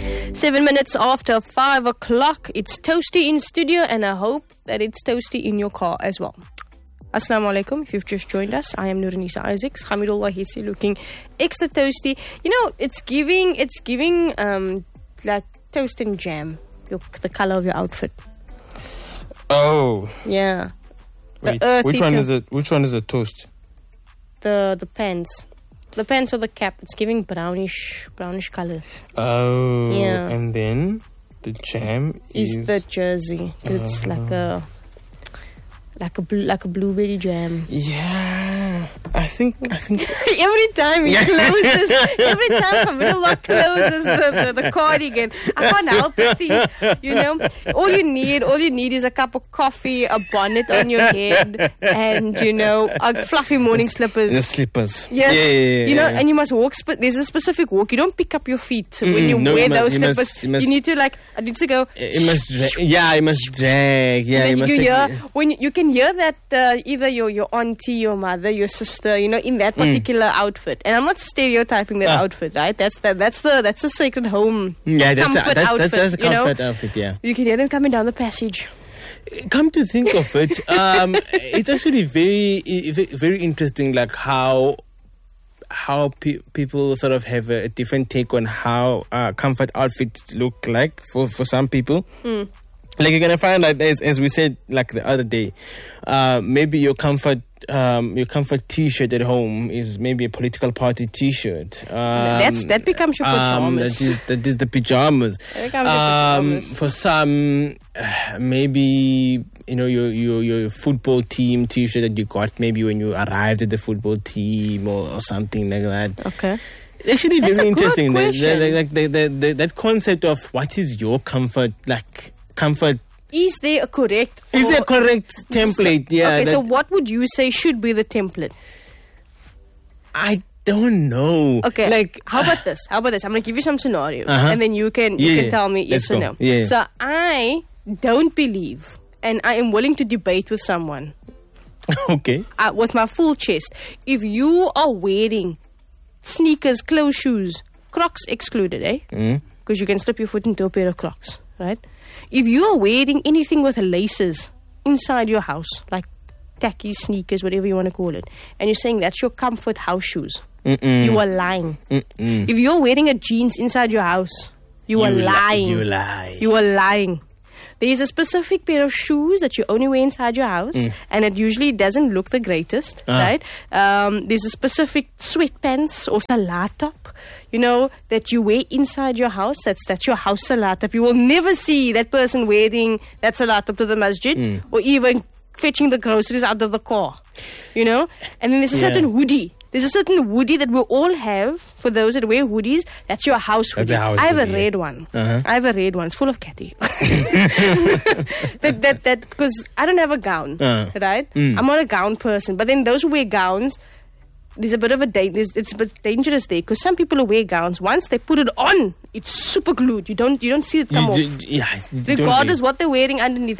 7 minutes after 5 o'clock. It's toasty in studio, and I hope that it's toasty in your car as well. Assalamu alaikum. If you've just joined us, I am Nuranisa Isaacs. Hamidullah Hissi looking extra toasty. You know, it's giving like toast and jam. The color of your outfit. Oh. Yeah. Wait, which one is it? Which one is a toast? The pants. The pants or the cap. It's giving brownish color. Oh. Yeah. And then the jam is the jersey. It's like a blueberry jam. Yeah. I think every time he closes, every time Hamidullah closes the cardigan, I can't help but think, you know, all you need is a cup of coffee, a bonnet on your head, and, you know, fluffy morning slippers. The slippers. Yes. Yeah, you know, and you must walk, there's a specific walk. You don't pick up your feet. So when you wear those slippers, you need to I need to go. It must drag. Yeah, it must drag. Yeah, it must you can hear that either your auntie, your mother, your sister, you know, in that particular outfit. And I'm not stereotyping that outfit, right? That's the sacred home comfort outfit. That's a comfort outfit, yeah. You can hear them coming down the passage. Come to think of it, it's actually very interesting, like how people sort of have a different take on how comfort outfits look like for some people. Like you're gonna find that, as we said like the other day, maybe your comfort T-shirt at home is maybe a political party T-shirt. That becomes your pajamas. That is the pajamas. For some, maybe you know your football team T-shirt that you got maybe when you arrived at the football team or something like that. Okay. Actually, that's very interesting. That concept of what is your comfort like. Comfort. Is there a correct template? Yeah. Okay, so what would you say should be the template? I don't know. Okay. Like, how about this? I'm going to give you some scenarios, and then you can tell me yes or no. Yeah. So I don't believe, and I am willing to debate with someone. Okay. With my full chest. If you are wearing sneakers, closed shoes, Crocs excluded, because you can slip your foot into a pair of Crocs, right? If you are wearing anything with laces inside your house, like tacky sneakers, whatever you want to call it, and you're saying that's your comfort house shoes, you are lying. If you're wearing a jeans inside your house, you are lying. You lie. You are lying. There is a specific pair of shoes that you only wear inside your house, and it usually doesn't look the greatest, right? There's a specific sweatpants or salat top, you know, that you wear inside your house. That's your house salat top. You will never see that person wearing that salat top to the masjid or even fetching the groceries out of the car, you know? And then there's a certain hoodie. There's a certain hoodie that we all have for those that wear hoodies. That's your house hoodie. I have a red one. I have a red one. It's full of catty. that because I don't have a gown, right? I'm not a gown person. But then those who wear gowns, there's a bit of it's a bit dangerous there, because some people who wear gowns, once they put it on, it's super glued. You don't see it come off. Yeah, regardless what they're wearing underneath.